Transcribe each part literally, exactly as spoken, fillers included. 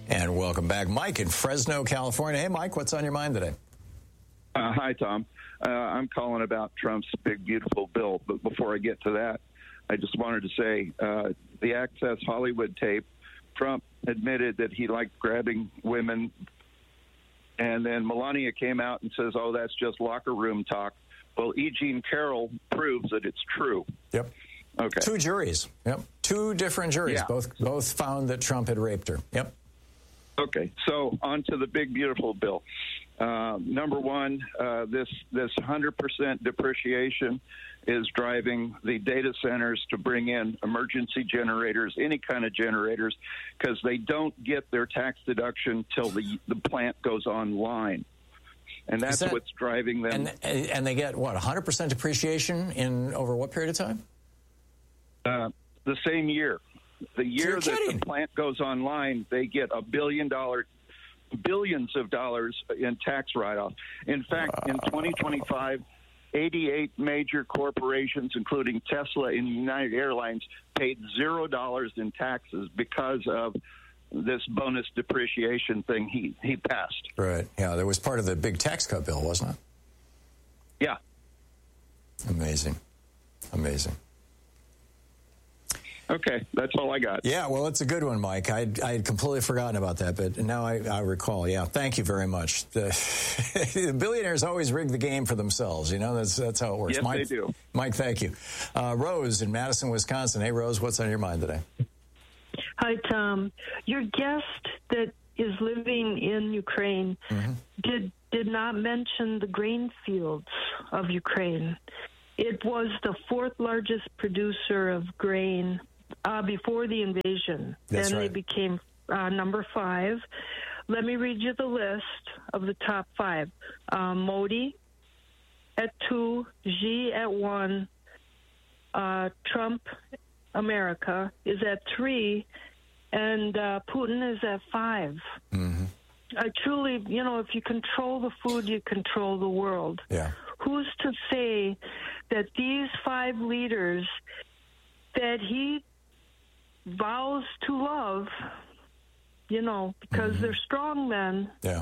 And welcome back, Mike in Fresno, California. Hey, Mike, what's on your mind today? Uh, hi, Tom. Uh, I'm calling about Trump's big, beautiful bill. But before I get to that, I just wanted to say uh, the Access Hollywood tape, Trump admitted that he liked grabbing women. And then Melania came out and says, oh, that's just locker room talk. Well, E. Jean Carroll proves that it's true. Yep. Okay. Two juries. Yep. Two different juries. Yeah. Both both found that Trump had raped her. Yep. Okay. So on to the big, beautiful bill. Uh, number one, uh, this this one hundred percent depreciation is driving the data centers to bring in emergency generators, any kind of generators, because they don't get their tax deduction till the the plant goes online. And that's that, what's driving them. And, and they get, what, one hundred percent depreciation in over what period of time? Uh, the same year. The year so that the plant goes online, they get a billion dollar, billions of dollars in tax write-off. In fact, wow. in twenty twenty-five, eighty-eight major corporations, including Tesla and United Airlines, paid zero dollars in taxes because of this bonus depreciation thing he, he passed. Right. Yeah, that was part of the big tax cut bill, wasn't it? Yeah. Amazing. Amazing. Okay, that's all I got. Yeah, well, it's a good one, Mike. I I had completely forgotten about that, but now I, I recall. Yeah, thank you very much. The, the billionaires always rig the game for themselves. You know, that's that's how it works. Yes, Mike, they do. Mike, thank you. Uh, Rose in Madison, Wisconsin. Hey, Rose, what's on your mind today? Hi, Tom. Your guest that is living in Ukraine mm-hmm. did did not mention the grain fields of Ukraine. It was the fourth largest producer of grain uh, before the invasion. That's then right. they became uh, number five. Let me read you the list of the top five. Uh, Modi at two, Xi at one, uh, Trump, America, is at three, and uh, Putin is at five. Mm-hmm. I truly, you know, if you control the food, you control the world. Yeah. Who's to say that these five leaders that he vows to love, you know, because mm-hmm. they're strong men. Yeah.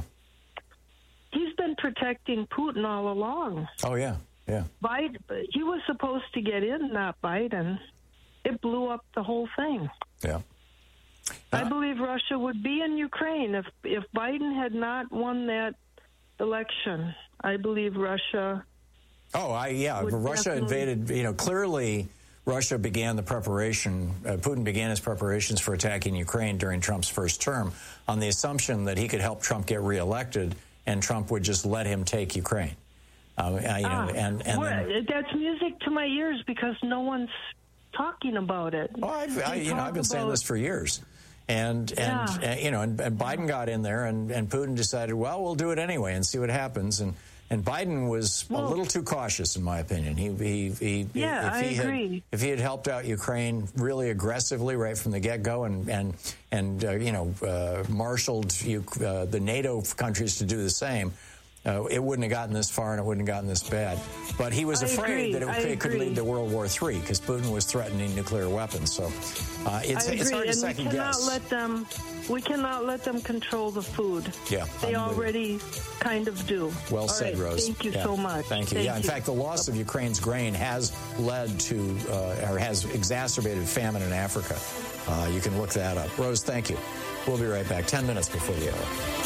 He's been protecting Putin all along. Oh, yeah, yeah. Biden, he was supposed to get in, not Biden. It blew up the whole thing. Yeah. Uh, I believe Russia would be in Ukraine if if Biden had not won that election. I believe Russia. Oh, I yeah. Russia definitely... invaded. You know, clearly, Russia began the preparation. Uh, Putin began his preparations for attacking Ukraine during Trump's first term on the assumption that he could help Trump get reelected, and Trump would just let him take Ukraine. Uh, you know, ah, and and well, then, that's music to my ears because no one's talking about it. Well, I've, I, you know, I've been about... saying this for years. And, and yeah. uh, you know, and, and Biden got in there, and, and Putin decided, well, we'll do it anyway and see what happens. And, and Biden was well, a little too cautious, in my opinion. He, he, he yeah, if he I agree. Had, if he had helped out Ukraine really aggressively right from the get-go and, and, and uh, you know, uh, marshaled you, uh, the NATO countries to do the same, Uh, it wouldn't have gotten this far, and it wouldn't have gotten this bad. But he was I afraid agree. that it, it could lead to World War Three because Putin was threatening nuclear weapons. So uh, it's, I it's hard to and second we cannot guess. Let them, we cannot let them control the food. Yeah, they already kind of do. Well All said, right, Rose. Thank you yeah. so much. Thank you. Thank yeah, in you. fact, the loss of Ukraine's grain has led to uh, or has exacerbated famine in Africa. Uh, you can look that up. Rose, thank you. We'll be right back. Ten minutes before the hour.